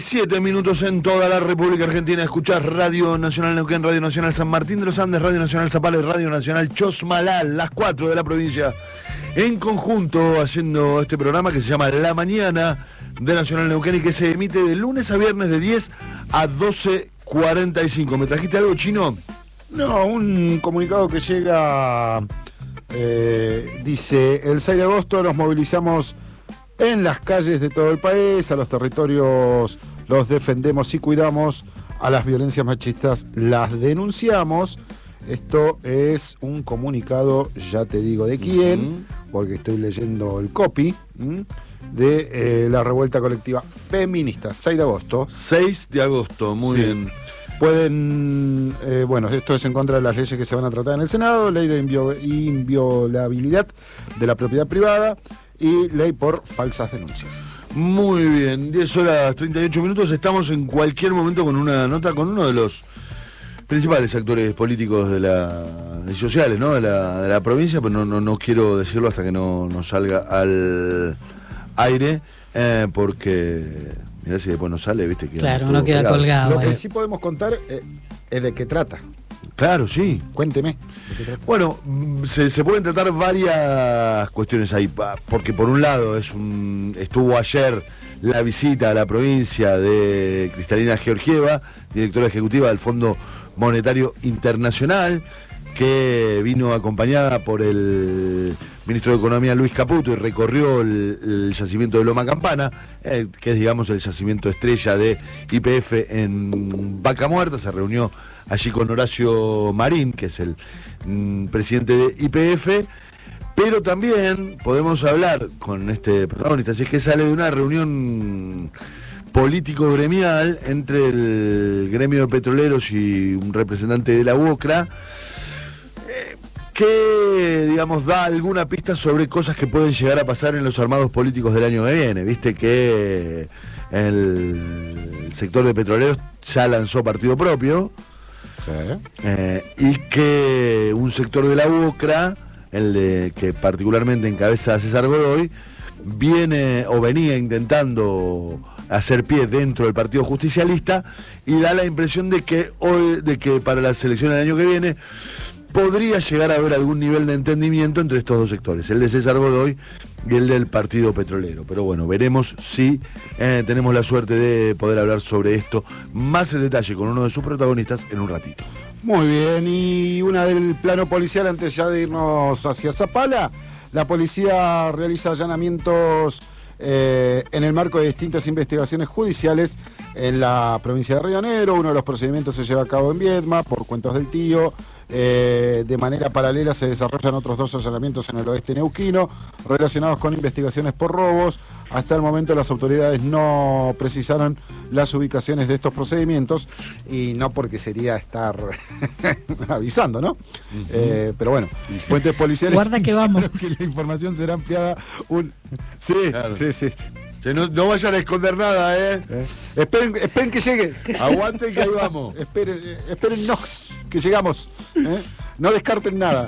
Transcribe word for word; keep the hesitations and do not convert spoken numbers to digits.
Siete minutos en toda la República Argentina. Escuchás Radio Nacional Neuquén, Radio Nacional San Martín de los Andes, Radio Nacional Zapala y Radio Nacional Chosmalal, las cuatro de la provincia, en conjunto haciendo este programa que se llama La Mañana de Nacional Neuquén y que se emite de lunes a viernes de diez a doce cuarenta y cinco. ¿Me trajiste algo, Chino? No, un comunicado que llega, eh, dice, el seis de agosto nos movilizamos en las calles de todo el país, a los territorios los defendemos y cuidamos, a las violencias machistas las denunciamos. Esto es un comunicado, ya te digo de quién, uh-huh. porque estoy leyendo el copy, ¿m? de eh, la revuelta colectiva feminista, seis de agosto. seis de agosto, muy sí. bien. Pueden, eh, bueno, esto es en contra de las leyes que se van a tratar en el Senado, ley de invio- inviolabilidad de la propiedad privada y ley por falsas denuncias. Muy bien, diez horas treinta y ocho minutos, estamos en cualquier momento con una nota con uno de los principales actores políticos de la, y sociales, ¿no? de, la, de la provincia, pero no, no, no quiero decirlo hasta que no, no salga al aire, eh, porque mirá si después no sale, viste que claro, no queda pegado. colgado. Lo que eh. sí podemos contar eh, es de qué trata. Claro, sí. Cuénteme. Bueno, se, se pueden tratar varias cuestiones ahí, porque por un lado es un, estuvo ayer la visita a la provincia de Cristalina Georgieva, directora ejecutiva del Fondo Monetario Internacional, que vino acompañada por el ministro de Economía Luis Caputo y recorrió el, el yacimiento de Loma Campana, eh, que es, digamos, el yacimiento estrella de Y P F en Vaca Muerta. Se reunió allí con Horacio Marín, que es el mm, presidente de Y P F, pero también podemos hablar con este protagonista, si es que sale de una reunión político-gremial entre el gremio de petroleros y un representante de la UOCRA, que, digamos, da alguna pista sobre cosas que pueden llegar a pasar en los armados políticos del año que viene. Viste que el sector de petroleros ya lanzó partido propio, sí. eh, y que un sector de la UOCRA, el de que particularmente encabeza César Godoy, viene o venía intentando hacer pie dentro del Partido Justicialista, y da la impresión de que hoy, de que para las elecciones del año que viene podría llegar a haber algún nivel de entendimiento entre estos dos sectores, el de César Godoy y el del Partido Petrolero. Pero bueno, veremos si eh, tenemos la suerte de poder hablar sobre esto más en detalle con uno de sus protagonistas en un ratito. Muy bien, y una del plano policial, antes ya de irnos hacia Zapala, la policía realiza allanamientos eh, en el marco de distintas investigaciones judiciales en la provincia de Río Negro. Uno de los procedimientos se lleva a cabo en Viedma, por cuentos del tío. Eh, de manera paralela se desarrollan otros dos allanamientos en el oeste neuquino relacionados con investigaciones por robos. Hasta el momento las autoridades no precisaron las ubicaciones de estos procedimientos, y no porque sería estar avisando, ¿no? Uh-huh. Eh, pero bueno, fuentes policiales. Guarda que vamos. Que la información será ampliada. Un... Sí, claro. sí, sí, sí. Que no, no vayan a esconder nada, ¿eh? ¿Eh? Esperen, esperen que llegue. Aguanten que ahí vamos. Esperen, esperen Nox, que llegamos. ¿Eh? No descarten nada.